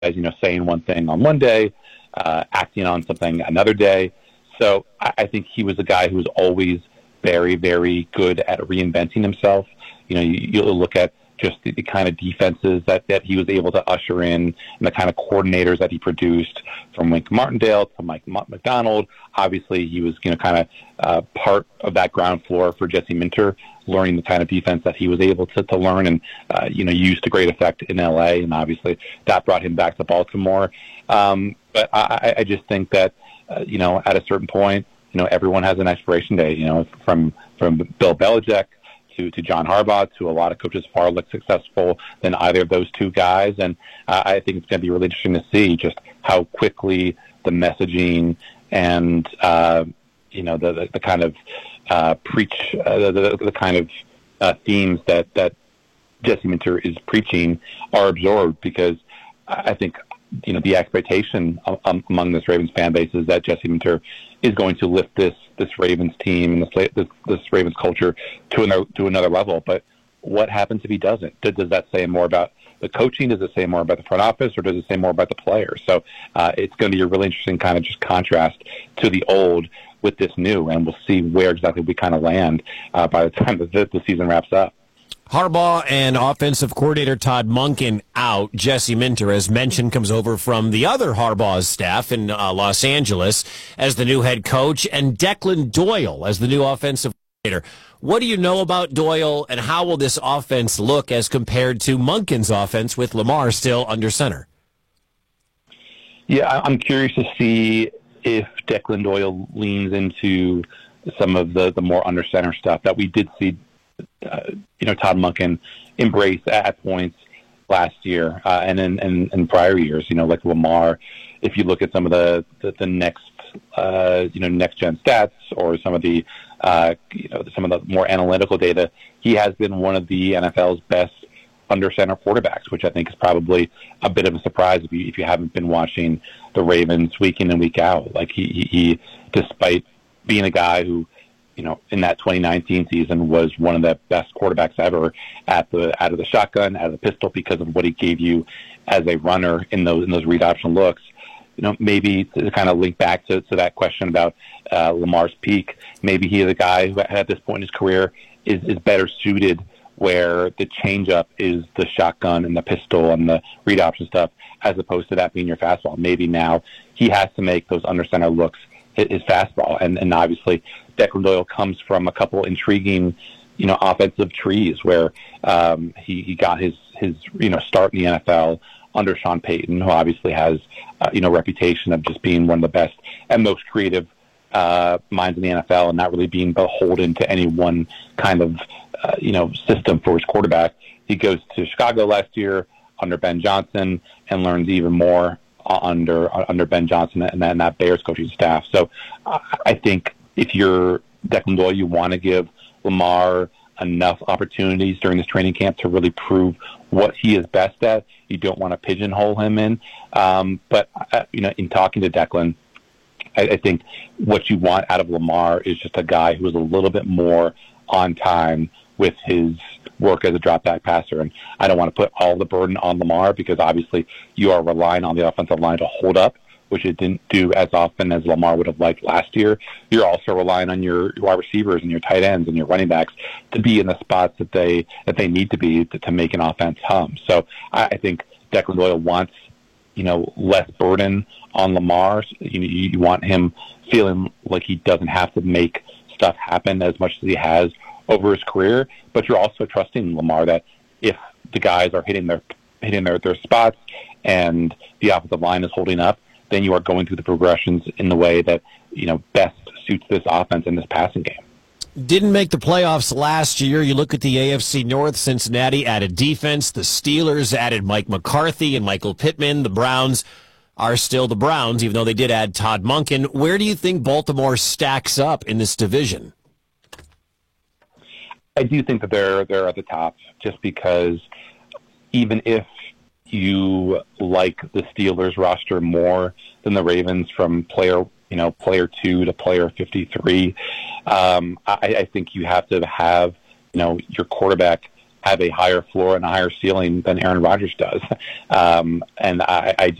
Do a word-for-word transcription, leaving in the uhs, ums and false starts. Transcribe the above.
as you know, saying one thing on one day, uh, acting on something another day. So I, I think he was a guy who was always very, very good at reinventing himself. You know, you, you'll look at just the, the kind of defenses that, that he was able to usher in and the kind of coordinators that he produced, from Wink Martindale to Mike McDonald. Obviously, he was, you know, kind of uh, part of that ground floor for Jesse Minter, learning the kind of defense that he was able to, to learn and, uh, you know, use to great effect in L A. And obviously that brought him back to Baltimore. Um, but I, I just think that, uh, you know, at a certain point, you know, everyone has an expiration date, you know, from, from Bill Belichick to, to John Harbaugh, to a lot of coaches far less successful than either of those two guys. And uh, I think it's going to be really interesting to see just how quickly the messaging and, uh, you know, the, the, the kind of uh, preach, uh, the, the, the kind of uh, themes that, that Jesse Minter is preaching are absorbed, because I think, you know, the expectation among this Ravens fan base is that Jesse Minter is going to lift this this Ravens team and this this, this Ravens culture to another to another level. But what happens if he doesn't? Does, does that say more about the coaching? Does it say more about the front office, or does it say more about the players? So uh, it's going to be a really interesting kind of just contrast to the old with this new, and we'll see where exactly we kind of land uh, by the time the, the season wraps up. Harbaugh and offensive coordinator Todd Monken out. Jesse Minter, as mentioned, comes over from the other Harbaugh's staff in uh, Los Angeles as the new head coach, and Declan Doyle as the new offensive coordinator. What do you know about Doyle, and how will this offense look as compared to Monken's offense with Lamar still under center? Yeah, I'm curious to see if Declan Doyle leans into some of the, the more under center stuff that we did see Uh, you know, Todd Monken embrace at points last year uh, and in, in, in prior years, you know, like Lamar. If you look at some of the, the, the next, uh, you know, next gen stats, or some of the, uh, you know, some of the more analytical data, he has been one of the N F L's best under center quarterbacks, which I think is probably a bit of a surprise if you, if you haven't been watching the Ravens week in and week out. Like he, he, he despite being a guy who, you know, in that twenty nineteen season was one of the best quarterbacks ever at the out of the shotgun, out of the pistol, because of what he gave you as a runner in those in those read option looks. You know, maybe to kind of link back to, to that question about uh, Lamar's peak, maybe he is a guy who at this point in his career is, is better suited where the changeup is the shotgun and the pistol and the read option stuff, as opposed to that being your fastball. Maybe now he has to make those under center looks his fastball. And, and obviously Declan Doyle comes from a couple intriguing, you know, offensive trees where um, he, he got his, his, you know, start in the N F L under Sean Payton, who obviously has, uh, you know, reputation of just being one of the best and most creative uh, minds in the N F L, and not really being beholden to any one kind of, uh, you know, system for his quarterback. He goes to Chicago last year under Ben Johnson and learns even more under under Ben Johnson and that, and that Bears coaching staff. So uh, I think if you're Declan Doyle, you want to give Lamar enough opportunities during this training camp to really prove what he is best at. You don't want to pigeonhole him in. Um, but, uh, you know, in talking to Declan, I, I think what you want out of Lamar is just a guy who is a little bit more on time with his work as a drop back passer. And I don't want to put all the burden on Lamar, because obviously you are relying on the offensive line to hold up, which it didn't do as often as Lamar would have liked last year. You're also relying on your wide receivers and your tight ends and your running backs to be in the spots that they that they need to be to, to make an offense hum. So I, I think Declan Doyle wants, you know, less burden on Lamar. You, you want him feeling like he doesn't have to make stuff happen as much as he has over his career, but you're also trusting Lamar that if the guys are hitting their hitting their, their spots and the offensive line is holding up, then you are going through the progressions in the way that, you know, best suits this offense in this passing game. Didn't make the playoffs last year. You look at the A F C North, Cincinnati added defense. The Steelers added Mike McCarthy and Michael Pittman. The Browns are still the Browns, even though they did add Todd Monken. Where do you think Baltimore stacks up in this division? I do think that they're they're at the top, just because even if you like the Steelers roster more than the Ravens from player you know player two to player fifty-three, um, I, I think you have to have you know your quarterback have a higher floor and a higher ceiling than Aaron Rodgers does. Um, and I, I